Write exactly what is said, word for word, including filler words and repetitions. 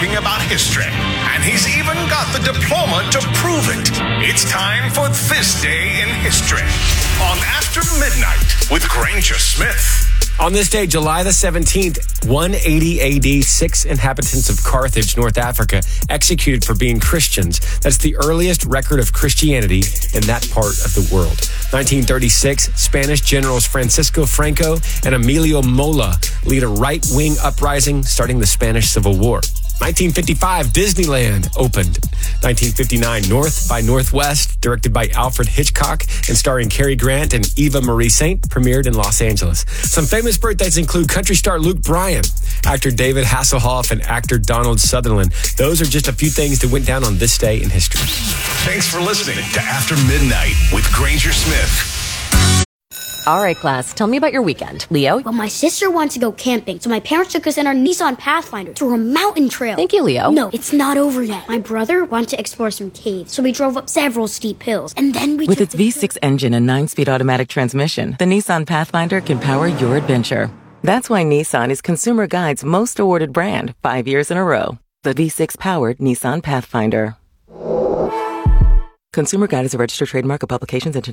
talking about history. And he's even got the diploma to prove it. It's time for This Day in History on After Midnight with Granger Smith. On this day, July the seventeenth, one eighty A D, six inhabitants of Carthage, North Africa, executed for being Christians. That's the earliest record of Christianity in that part of the world. nineteen thirty-six, Spanish generals Francisco Franco and Emilio Mola lead a right-wing uprising starting the Spanish Civil War. nineteen fifty-five, Disneyland opened. nineteen fifty-nine, North by Northwest, directed by Alfred Hitchcock and starring Cary Grant and Eva Marie Saint, premiered in Los Angeles. Some famous birthdays include country star Luke Bryan, actor David Hasselhoff, and actor Donald Sutherland. Those are just a few things that went down on this day in history. Thanks for listening to After Midnight with Granger Smith. All right, class, tell me about your weekend. Leo? Well, my sister wanted to go camping, so my parents took us in our Nissan Pathfinder to a mountain trail. Thank you, Leo. No, it's not over yet. My brother wanted to explore some caves, so we drove up several steep hills, and then we With took its V six engine and nine-speed automatic transmission, the Nissan Pathfinder can power your adventure. That's why Nissan is Consumer Guide's most awarded brand, five years in a row. The V six-powered Nissan Pathfinder. Consumer Guide is a registered trademark of Publications International.